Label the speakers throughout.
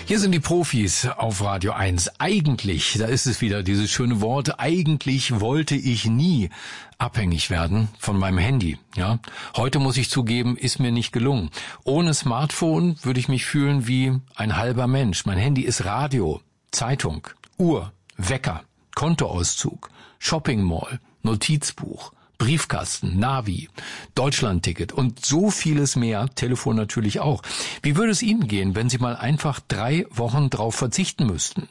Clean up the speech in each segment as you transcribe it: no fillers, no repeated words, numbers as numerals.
Speaker 1: Hier sind die Profis auf Radio 1. Eigentlich, da ist es wieder, dieses schöne Wort, eigentlich wollte ich nie abhängig werden von meinem Handy. Ja, heute muss ich zugeben, ist mir nicht gelungen. Ohne Smartphone würde ich mich fühlen wie ein halber Mensch. Mein Handy ist Radio, Zeitung, Uhr, Wecker, Kontoauszug, Shopping Mall, Notizbuch, Briefkasten, Navi, Deutschlandticket und so vieles mehr, Telefon natürlich auch. Wie würde es Ihnen gehen, wenn Sie mal einfach 3 Wochen drauf verzichten müssten?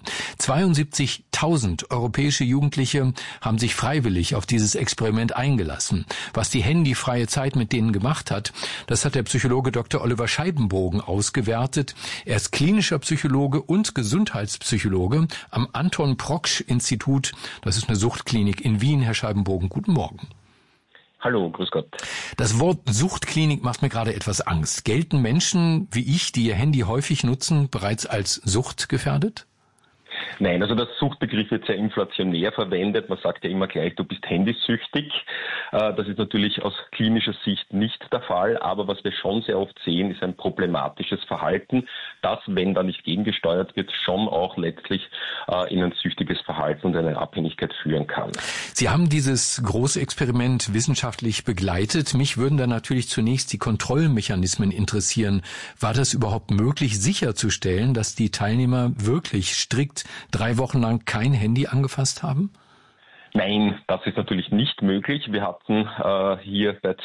Speaker 1: 72.000 europäische Jugendliche haben sich freiwillig auf dieses Experiment eingelassen. Was die handyfreie Zeit mit denen gemacht hat, das hat der Psychologe Dr. Oliver Scheibenbogen ausgewertet. Er ist klinischer Psychologe und Gesundheitspsychologe am Anton-Proksch-Institut. Das ist eine Suchtklinik in Wien. Herr Scheibenbogen, guten Morgen.
Speaker 2: Hallo, grüß Gott.
Speaker 1: Das Wort Suchtklinik macht mir gerade etwas Angst. Gelten Menschen wie ich, die ihr Handy häufig nutzen, bereits als suchtgefährdet?
Speaker 2: Nein, also der Suchtbegriff wird sehr inflationär verwendet. Man sagt ja immer gleich, du bist handysüchtig. Das ist natürlich aus klinischer Sicht nicht der Fall, aber was wir schon sehr oft sehen, ist ein problematisches Verhalten, das, wenn da nicht gegengesteuert wird, schon auch letztlich in ein süchtiges Verhalten und eine Abhängigkeit führen kann.
Speaker 1: Sie haben dieses große Experiment wissenschaftlich begleitet. Mich würden da natürlich zunächst die Kontrollmechanismen interessieren. War das überhaupt möglich, sicherzustellen, dass die Teilnehmer wirklich strikt 3 Wochen lang kein Handy angefasst haben?
Speaker 2: Nein, das ist natürlich nicht möglich. Wir hatten hier bei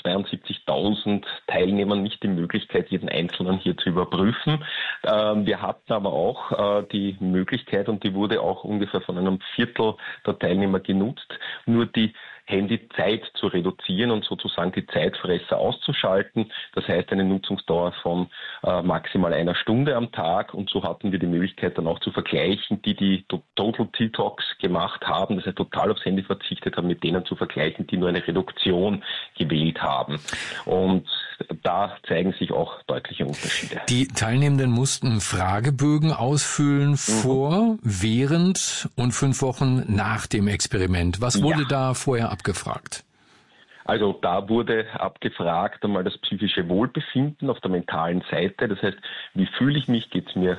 Speaker 2: 72.000 Teilnehmern nicht die Möglichkeit, jeden Einzelnen hier zu überprüfen. Wir hatten aber auch die Möglichkeit, und die wurde auch ungefähr von einem Viertel der Teilnehmer genutzt, nur die Handyzeit zu reduzieren und sozusagen die Zeitfresser auszuschalten. Das heißt eine Nutzungsdauer von maximal 1 Stunde am Tag. Und so hatten wir die Möglichkeit dann auch zu vergleichen, die Total Detox gemacht haben, das heißt total aufs Handy verzichtet haben, mit denen zu vergleichen, die nur eine Reduktion gewählt haben. Und da zeigen sich auch deutliche Unterschiede.
Speaker 1: Die Teilnehmenden mussten Fragebögen ausfüllen vor, während und 5 Wochen nach dem Experiment. Was wurde da vorher abgefragt?
Speaker 2: Also da wurde abgefragt einmal das psychische Wohlbefinden auf der mentalen Seite. Das heißt, wie fühle ich mich? Geht's mir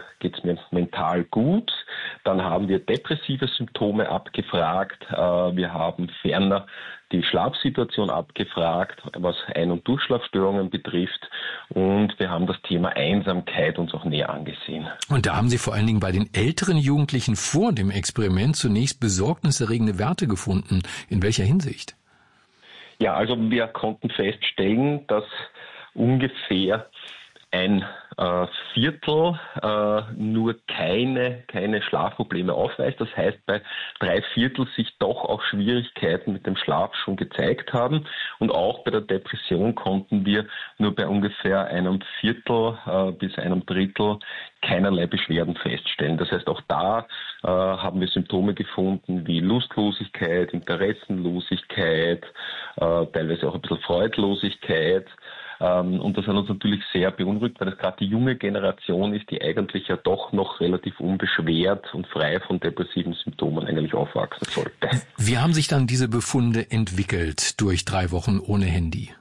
Speaker 2: mental gut? Dann haben wir depressive Symptome abgefragt. Wir haben ferner die Schlafsituation abgefragt, was Ein- und Durchschlafstörungen betrifft. Und wir haben das Thema Einsamkeit uns auch näher angesehen.
Speaker 1: Und da haben Sie vor allen Dingen bei den älteren Jugendlichen vor dem Experiment zunächst besorgniserregende Werte gefunden. In welcher Hinsicht?
Speaker 2: Ja, also wir konnten feststellen, dass ungefähr ein Viertel nur keine Schlafprobleme aufweist. Das heißt, bei 3/4 sich doch auch Schwierigkeiten mit dem Schlaf schon gezeigt haben. Und auch bei der Depression konnten wir nur bei ungefähr einem Viertel bis einem Drittel keinerlei Beschwerden feststellen. Das heißt, auch da haben wir Symptome gefunden wie Lustlosigkeit, Interessenlosigkeit, teilweise auch ein bisschen Freudlosigkeit. Und das hat uns natürlich sehr beunruhigt, weil das gerade die junge Generation ist, die eigentlich ja doch noch relativ unbeschwert und frei von depressiven Symptomen eigentlich aufwachsen sollte.
Speaker 1: Wie haben sich dann diese Befunde entwickelt durch 3 Wochen ohne Handy?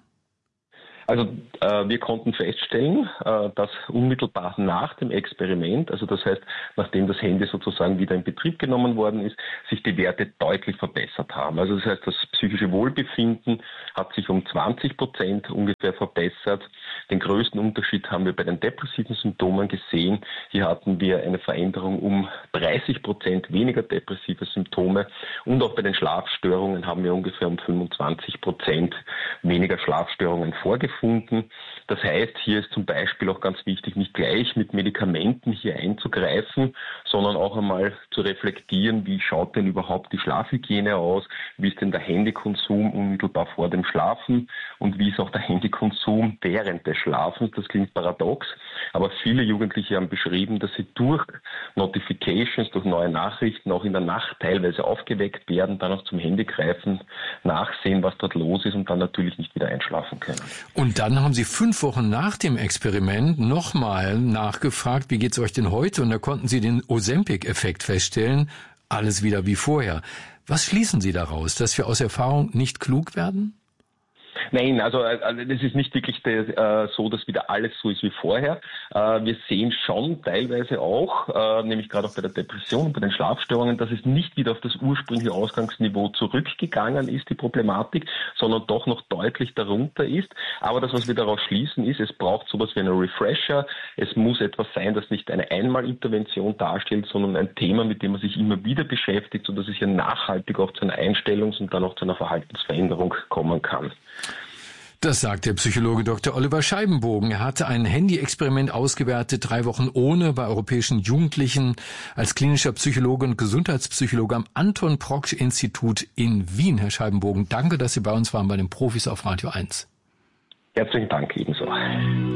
Speaker 2: Also wir konnten feststellen, dass unmittelbar nach dem Experiment, also das heißt, nachdem das Handy sozusagen wieder in Betrieb genommen worden ist, sich die Werte deutlich verbessert haben. Also das heißt, das psychische Wohlbefinden hat sich um 20% ungefähr verbessert. Den größten Unterschied haben wir bei den depressiven Symptomen gesehen. Hier hatten wir eine Veränderung um 30% weniger depressive Symptome. Und auch bei den Schlafstörungen haben wir ungefähr um 25% weniger Schlafstörungen vorgefunden. Das heißt, hier ist zum Beispiel auch ganz wichtig, nicht gleich mit Medikamenten hier einzugreifen, sondern auch einmal zu reflektieren, wie schaut denn überhaupt die Schlafhygiene aus, wie ist denn der Handykonsum unmittelbar vor dem Schlafen und wie ist auch der Handykonsum während des Schlafens. Das klingt paradox, aber viele Jugendliche haben beschrieben, dass sie durch Notifications, durch neue Nachrichten auch in der Nacht teilweise aufgeweckt werden, dann auch zum Handy greifen, nachsehen, was dort los ist und dann natürlich nicht wieder einschlafen können.
Speaker 1: Und dann haben Sie 5 Wochen nach dem Experiment nochmal nachgefragt, wie geht's euch denn heute? Und da konnten Sie den Ozempic-Effekt feststellen, alles wieder wie vorher. Was schließen Sie daraus, dass wir aus Erfahrung nicht klug werden?
Speaker 2: Nein, also das ist nicht wirklich so, dass wieder alles so ist wie vorher. Wir sehen schon teilweise auch, nämlich gerade auch bei der Depression und bei den Schlafstörungen, dass es nicht wieder auf das ursprüngliche Ausgangsniveau zurückgegangen ist, die Problematik, sondern doch noch deutlich darunter ist. Aber das, was wir daraus schließen, ist, es braucht sowas wie einen Refresher. Es muss etwas sein, das nicht eine Einmalintervention darstellt, sondern ein Thema, mit dem man sich immer wieder beschäftigt, sodass es ja nachhaltig auch zu einer Einstellungs- und dann auch zu einer Verhaltensveränderung kommen kann.
Speaker 1: Das sagt der Psychologe Dr. Oliver Scheibenbogen. Er hatte ein Handy-Experiment ausgewertet, 3 Wochen ohne, bei europäischen Jugendlichen als klinischer Psychologe und Gesundheitspsychologe am Anton-Proksch-Institut in Wien. Herr Scheibenbogen, danke, dass Sie bei uns waren bei den Profis auf Radio 1.
Speaker 2: Herzlichen Dank ebenso.